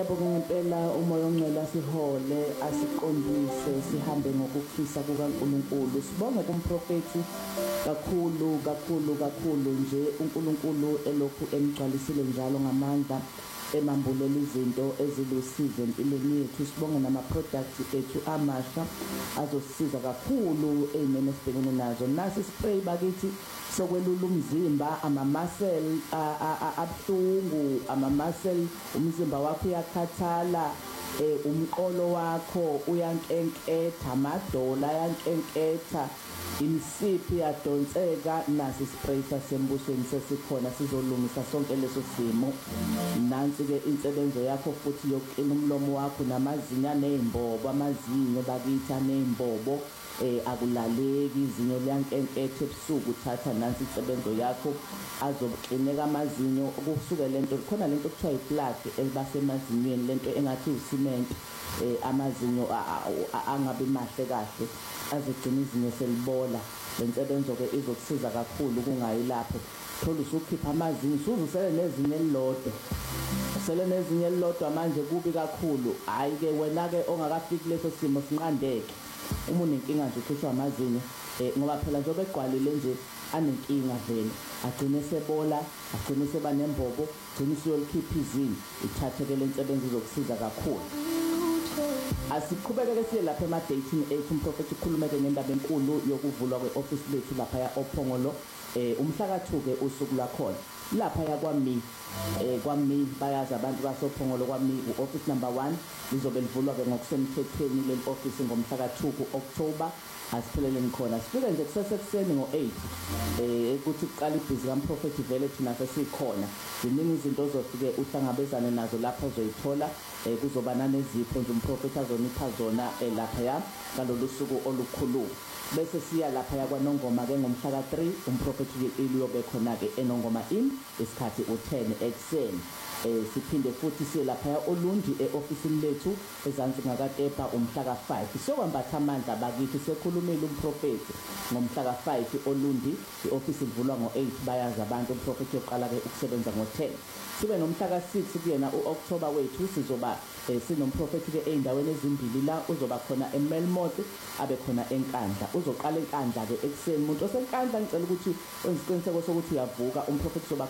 Siyabonga ngempela umoya ongcwele asihole asiqondise sihambe ngokufisa kukaNkulunkulu. Sibonge kumprofethi kakhulu nje uNkulunkulu elokhu emgcwalisile njalo ngamandla emambulela izinto ezilusizo empilweni yethu. Sibonge nama-products ethu amasha azosisiza kakhulu ey'meni esibhekene nazo. Nasi spray bakithi sokwelula umzimba, ama-muscle abuhlungu, ama-muscle, umzimba wakho uyakhathala, umqolo wakho uyankenketha, amadolo ayankenketha, imisiphi iyadonseka. Nasi spray sasembusweni sesikhona sizolungisa sonke leso simo. Nansi-ke insebenzo yakho futhi yokuklina umlomo wakho namazinyo aney'mbobo, amazinyo bakithi aney'mbobo, akulaleki, izinyo liyankenketha ebusuku. Uthatha nansi insebenzo yakho azoklineka amazinyo kusuke lento, khona lento kuthiwa i-plug elibasemazinyweni, lento engathi usimenti, amazinyo angabi mahle kahle azogcina izinyo selibola. Le nsebenzo-ke izokusiza kakhulu kungayi lapho thola usukhipha amazinyo usuzusele nezinyo elilodwa, usele nezinyo elilodwa manje kubi kakhulu. Hhayi-ke wena-ke ongakafiki leso simo sinqandeke uma unenkinga nje ukhishwa amazinyo, ngoba phela njengoba egqwalile nje anenkinga vele, agcine sebola, agcine seba nembobo, gcine usuyolikhipha izinyo. Ithathe-ke le nsebenzo izokusiza kakhulu. Asiqhubeke-ke siye lapha ema-datini ethu. Umprofethi ukhulume-ke ngendaba enkulu yokuvulwa kwe-office lethu laphaya oPhongolo. Umhla ka-2-ke usuku lwakhona laphaya kwami bayazi abantu basoPhongolo. Kwami u-office number 1 lizobe livulwa-ke ngokusemthethweni leli office ngomhla ka-2 ku-October. Asipheleleni khona, sifike nje kusesekuseni ngo-8 ukuthi kuqala ibhizi kamprofethi vele thina sesikhona. Ziningi izinto ozofike uhlangabezane nazo lapho ozoyithola. Kuzoba nanezipho nje umprofethi azonipha zona laphaya ngalolu suku olukhulu. Bese siya laphaya kwaNongoma-ke ngomhla ka-3 umprofethi uyobe khona-ke eNongoma Inn isikhathi 10 ekuseni. Siphinde futhi siye laphaya Olundi e-ofisini lethu ezansi ngakatepa umhla ka-5. Sokwambatha amandla bakithi, sekhulumile umprofethi ngomhla ka-5 Olundi. I-ofisi ivulwa ngo-8 bayazi abantu. Umprofethi yoqala-ke ukusebenza ngo-10. Sibe nomhla ka-6 kuyena u-October wethu sizoba sinomprofethi-ke ey'ndaweni ezimbili la. Uzoba khona eMelmot, abe khona eNkandla. Uzoqala eNkandla-ke ekuseni. Umuntu oseNkandla ngicela ukuthi wenze isiqiniseko sokuthi uyavuka. Umprofethi uzoba